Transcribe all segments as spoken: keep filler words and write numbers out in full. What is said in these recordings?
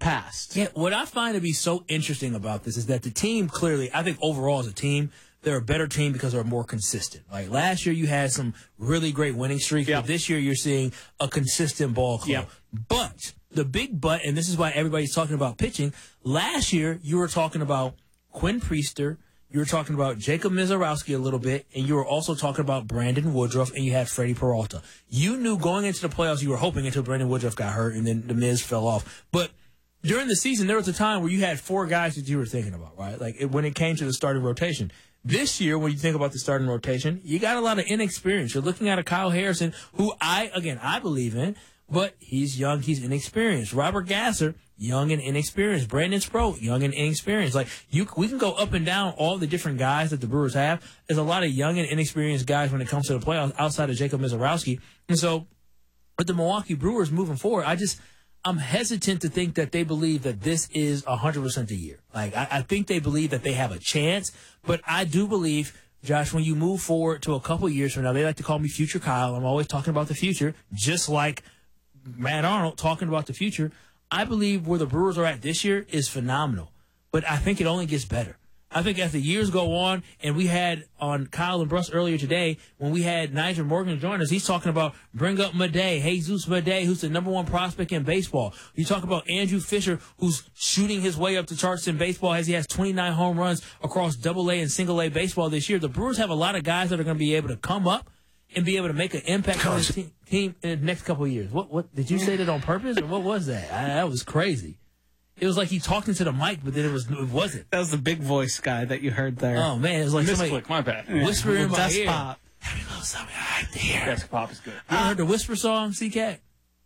past. Yeah, what I find to be so interesting about this is that the team clearly, I think overall as a team, they're a better team because they're more consistent. Like last year you had some really great winning streaks, Yep. but this year you're seeing a consistent ball club. Yep. But the big but, and this is why everybody's talking about pitching, last year you were talking about Quinn Priester, you were talking about Jacob Mizorowski a little bit, and you were also talking about Brandon Woodruff, and you had Freddie Peralta. You knew going into the playoffs you were hoping until Brandon Woodruff got hurt and then the Miz fell off. But during the season, there was a time where you had four guys that you were thinking about, right? Like it, when it came to the starting rotation. This year, when you think about the starting rotation, you got a lot of inexperience. You're looking at a Kyle Harrison, who I, again, I believe in, but he's young, he's inexperienced. Robert Gasser, young and inexperienced. Brandon Sproat, young and inexperienced. Like, you, we can go up and down all the different guys that the Brewers have. There's a lot of young and inexperienced guys when it comes to the playoffs outside of Jacob Mizorowski. And so, with the Milwaukee Brewers moving forward, I just, I'm hesitant to think that they believe that this is one hundred percent a year. Like, I, I think they believe that they have a chance, but I do believe, Josh, when you move forward to a couple years from now, they like to call me Future Kyle. I'm always talking about the future, just like Matt Arnold talking about the future. I believe where the Brewers are at this year is phenomenal, but I think it only gets better. I think as the years go on, and we had on Kyle and Bruss earlier today, when we had Nigel Morgan join us, he's talking about bring up Madej, Jesus Madej, who's the number one prospect in baseball. You talk about Andrew Fisher, who's shooting his way up the charts in baseball as he has twenty-nine home runs across double A and single A baseball this year. The Brewers have a lot of guys that are going to be able to come up and be able to make an impact on this team, team in the next couple of years. What, what, did you say that on purpose, or what was that? I, that was crazy. It was like he talked into the mic, but then it was it wasn't. That was the big voice guy that you heard there. Oh man, it was like somebody Misclick, my bad. whispering in my Desk ear. Pop. Have a little something right there. Desk Pop is good. You ever heard the Whisper song, C-Cat?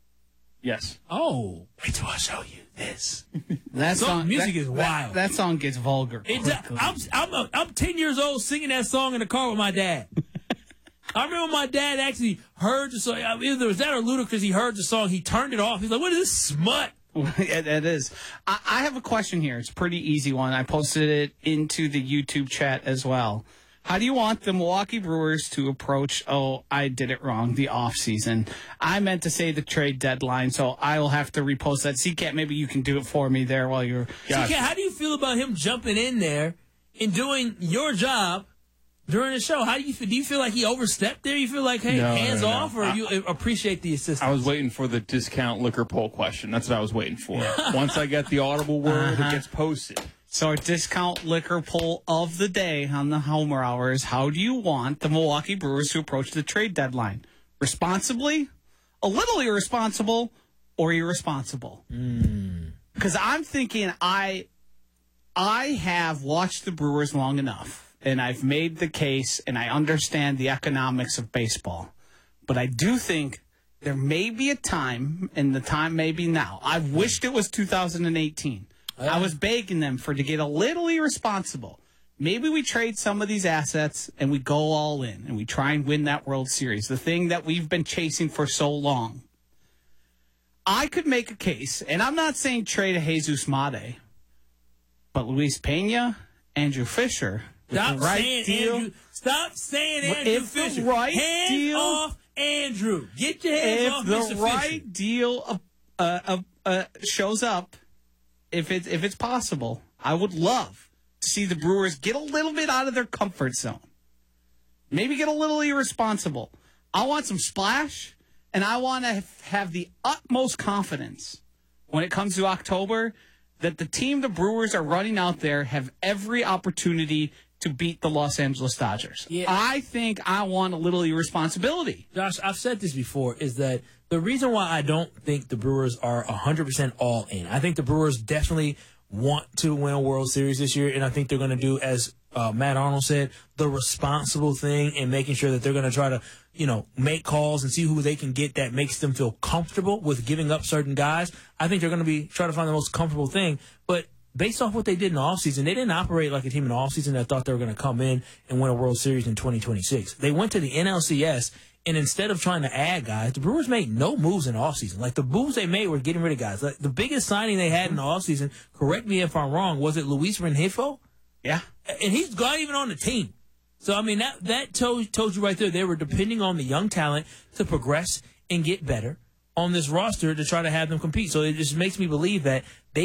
Yes. Oh, wait till I show you this. That Song song, music that, is wild. That, that song gets vulgar. It, quickly. I'm I'm a, I'm ten years old singing that song in the car with my dad. I remember my dad actually heard the song. Either it was that or Ludacris. He heard the song. He turned it off. He's like, "What is this smut?" it, it is. I, I have a question here. It's a pretty easy one. I posted it into the YouTube chat as well. How do you want the Milwaukee Brewers to approach, oh, I did it wrong, the offseason? I meant to say the trade deadline, so I will have to repost that. C-Cat, maybe you can do it for me there while you're... C-Cat, how do you feel about him jumping in there and doing your job during the show? How do you feel? Do you feel like he overstepped there? You feel like, hey, No, hands no, no. off, or I- you appreciate the assistance? I was waiting for the discount liquor poll question. That's what I was waiting for. Once I get the audible word, Uh-huh. it gets posted. So our discount liquor poll of the day on the Homer Hours. How do you want the Milwaukee Brewers to approach the trade deadline? Responsibly, a little irresponsible, or irresponsible? Because mm. I'm thinking I, I have watched the Brewers long enough, and I've made the case, and I understand the economics of baseball. But I do think there may be a time, and the time may be now. I wished it was two thousand eighteen. I was begging them for to get a little irresponsible. Maybe we trade some of these assets and we go all in and we try and win that World Series, the thing that we've been chasing for so long. I could make a case, and I'm not saying trade a Jesus Mate, but Luis Pena, Andrew Fisher, with Stop the right saying deal, Andrew. Stop saying Andrew if the Fisher. right hands deal- off Andrew. Get your hands if off the Mister right Fisher. deal uh, uh, uh, shows up, if it's if it's possible, I would love to see the Brewers get a little bit out of their comfort zone. Maybe get a little irresponsible. I want some splash, and I want to have the utmost confidence when it comes to October that the team the Brewers are running out there have every opportunity to beat the Los Angeles Dodgers. Yeah. I think I want a little irresponsibility. Josh, I've said this before, is that the reason why I don't think the Brewers are one hundred percent all in, I think the Brewers definitely want to win a World Series this year, and I think they're going to do, as uh, Matt Arnold said, the responsible thing in making sure that they're going to try to, you know, make calls and see who they can get that makes them feel comfortable with giving up certain guys. I think they're going to be trying to find the most comfortable thing, but based off what they did in the offseason, they didn't operate like a team in the offseason that thought they were going to come in and win a World Series in twenty twenty-six. They went to the N L C S, and instead of trying to add guys, the Brewers made no moves in the offseason. Like, the moves they made were getting rid of guys. Like, the biggest signing they had in the offseason, correct me if I'm wrong, was it Luis Rengifo? Yeah. And he's not even on the team. So, I mean, that, that told, told you right there, they were depending on the young talent to progress and get better on this roster to try to have them compete. So it just makes me believe that they